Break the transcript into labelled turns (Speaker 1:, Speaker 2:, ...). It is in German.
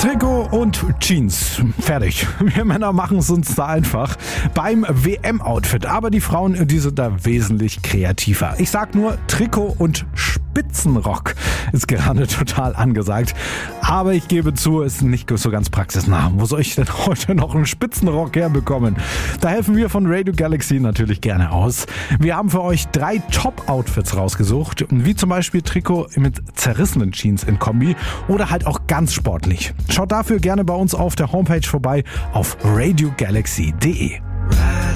Speaker 1: Trikot und Jeans. Fertig. Wir Männer machen es uns da einfach beim WM-Outfit. Aber die Frauen, die sind da wesentlich kreativer. Ich sag nur, Trikot und Spitzenrock ist gerade total angesagt. Aber ich gebe zu, ist nicht so ganz praxisnah. Wo soll ich denn heute noch einen Spitzenrock herbekommen? Da helfen wir von Radio Galaxy natürlich gerne aus. Wir haben für euch 3 Top-Outfits rausgesucht, wie zum Beispiel Trikot mit zerrissenen Jeans in Kombi oder halt auch ganz sportlich. Schaut dafür gerne bei uns auf der Homepage vorbei auf radiogalaxy.de.